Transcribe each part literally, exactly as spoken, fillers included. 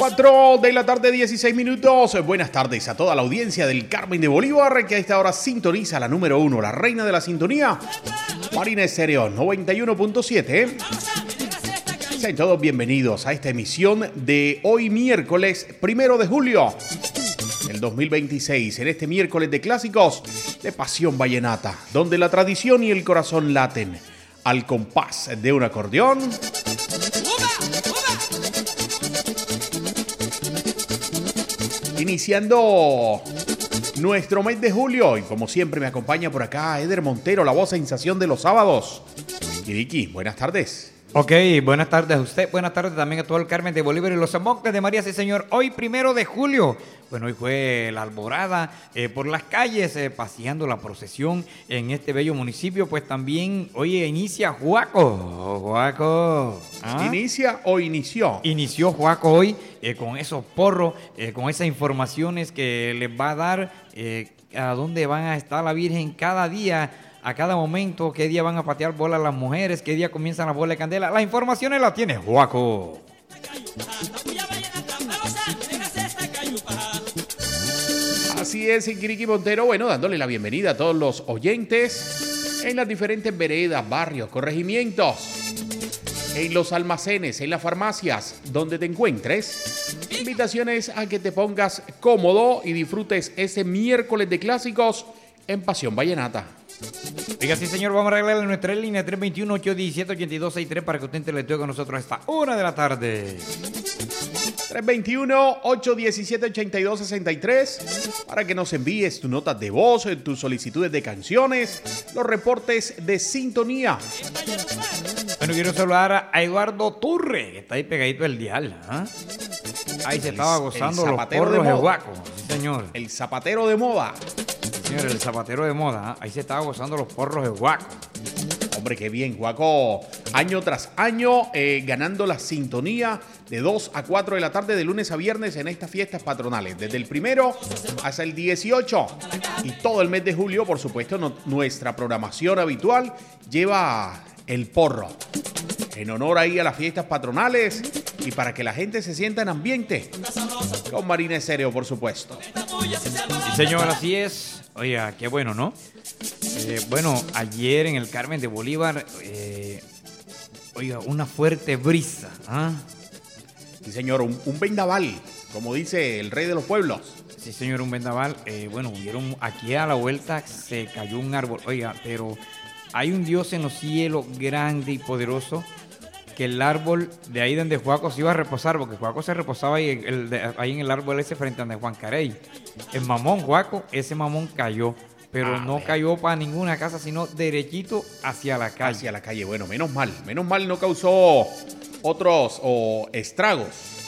cuatro de la tarde, dieciséis minutos. Buenas tardes a toda la audiencia del Carmen de Bolívar, que a esta hora sintoniza la número uno, la reina de la sintonía, Marina Estéreo noventa y uno punto siete. Sean todos bienvenidos a esta emisión de hoy miércoles primero de julio del dos mil veintiséis, en este miércoles de clásicos de Pasión Vallenata, donde la tradición y el corazón laten al compás de un acordeón. Iniciando nuestro mes de julio, y como siempre me acompaña por acá Eder Montero, la voz sensación de los sábados. Y Vicky, buenas tardes. Ok, buenas tardes a usted, buenas tardes también a todo el Carmen de Bolívar y los Montes de María, sí señor. Hoy primero de julio, bueno, hoy fue la alborada eh, por las calles, eh, paseando la procesión en este bello municipio. Pues también hoy inicia Juaco, Juaco. ¿Ah? ¿Inicia o inició? Inició Juaco hoy eh, con esos porros, eh, con esas informaciones que les va a dar eh, a dónde van a estar la Virgen cada día, a cada momento, qué día van a patear bolas las mujeres, qué día comienzan las bolas de candela. Las informaciones las tiene Juaco. Así es, Kiriki Montero, bueno, dándole la bienvenida a todos los oyentes en las diferentes veredas, barrios, corregimientos, en los almacenes, en las farmacias, donde te encuentres. Invitaciones a que te pongas cómodo y disfrutes ese miércoles de clásicos en Pasión Vallenata. Oiga, sí señor, vamos a arreglarle nuestra línea tres dos uno, ocho uno siete, ocho dos seis tres para que usted interactúe con nosotros hasta una de la tarde. tres dos uno, ocho uno siete, ocho dos seis tres para que nos envíes tus notas de voz, tus solicitudes de canciones, los reportes de sintonía. Bueno, quiero saludar a Eduardo Turre, que está ahí pegadito el dial. ¿eh? Ahí se el, estaba gozando los porros de Juaco. Sí señor. El zapatero de moda. Señor, el zapatero de moda, ¿eh? Ahí se estaba gozando los porros de Juaco. Hombre, qué bien, Juaco, año tras año, eh, ganando la sintonía de dos a cuatro de la tarde, de lunes a viernes, en estas fiestas patronales, desde el primero hasta el dieciocho. Y todo el mes de julio, por supuesto, no, nuestra programación habitual lleva el porro, en honor ahí a las fiestas patronales y para que la gente se sienta en ambiente, con Marina Estéreo, por supuesto. Sí, señor, así es. Oiga, qué bueno, ¿no? Eh, bueno, ayer en el Carmen de Bolívar, eh, oiga, una fuerte brisa. ¿Ah? Sí, señor, un, un vendaval, como dice el rey de los pueblos. Sí, señor, un vendaval. Eh, bueno, vieron aquí a la vuelta, se cayó un árbol. Oiga, pero hay un Dios en los cielos grande y poderoso, que el árbol de ahí donde Juaco se iba a reposar, porque Juaco se reposaba ahí, el, de, ahí en el árbol ese frente a donde Juan Carey. El mamón, Juaco, ese mamón cayó, pero ah, no ver. cayó para ninguna casa, sino derechito hacia la calle. Hacia la calle, bueno, menos mal, menos mal no causó otros oh, estragos.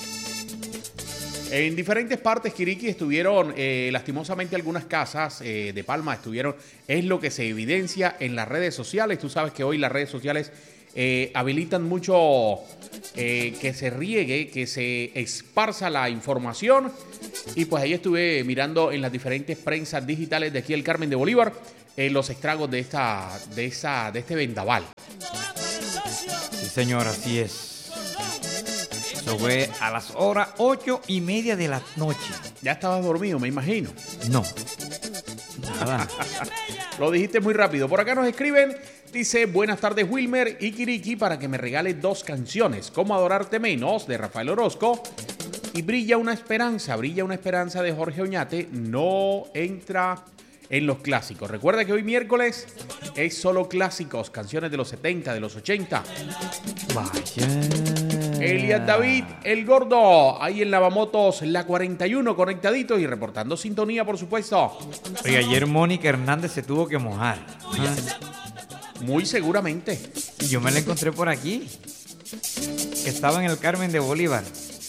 En diferentes partes, Kiriki, estuvieron eh, lastimosamente algunas casas eh, de Palma, estuvieron, es lo que se evidencia en las redes sociales. Tú sabes que hoy las redes sociales Eh, habilitan mucho eh, que se riegue, que se esparza la información. Y pues ahí estuve mirando en las diferentes prensas digitales de aquí el Carmen de Bolívar eh, los estragos de esta, de esa, de este vendaval. Sí, señor, así es. Eso fue a las horas ocho y media de la noche. Ya estabas dormido, me imagino. No. Nada. Lo dijiste muy rápido. Por acá nos escriben. Dice, buenas tardes Wilmer y Kiriki, para que me regale dos canciones, Cómo adorarte menos, de Rafael Orozco, y Brilla una esperanza, Brilla una esperanza, de Jorge Oñate. No entra en los clásicos. Recuerda que hoy miércoles es solo clásicos, canciones de los setenta, de los ochenta. Vaya. Elias David, el gordo, ahí en Lavamotos, la cuarenta y uno, conectadito y reportando sintonía, por supuesto. Oye, ayer Mónica Hernández se tuvo que mojar. ¿Ah? Muy seguramente. Y yo me la encontré por aquí, que estaba en el Carmen de Bolívar.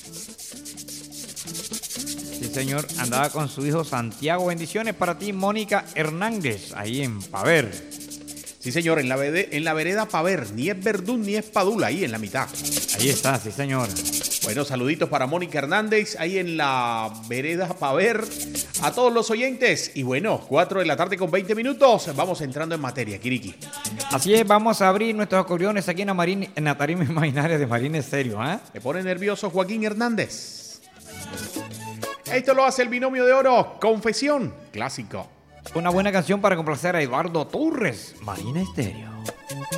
Sí, señor, andaba con su hijo Santiago. Bendiciones para ti, Mónica Hernández, ahí en Paver. Sí, señor, en la, vereda, en la vereda Paver, ni es Verdún ni es Padula, ahí en la mitad. Ahí está, sí, señor. Bueno, saluditos para Mónica Hernández, ahí en la vereda Paver. A todos los oyentes. Y bueno, cuatro de la tarde con veinte minutos. Vamos entrando en materia, Kiriki. Así es, vamos a abrir nuestros acordeones aquí en la, Marín, en la tarima imaginaria de Marina Estéreo. ¿eh? Me pone nervioso Joaquín Hernández. Esto lo hace el binomio de oro, Confesión, clásico. Una buena canción para complacer a Eduardo Torres, Marina Estéreo.